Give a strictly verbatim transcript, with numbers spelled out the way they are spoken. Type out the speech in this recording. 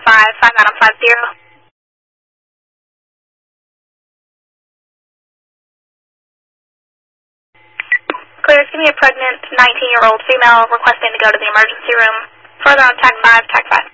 five, five Adam five zero. Clear, give me a pregnant nineteen-year-old female requesting to go to the emergency room. Further on T A C five, T A C five.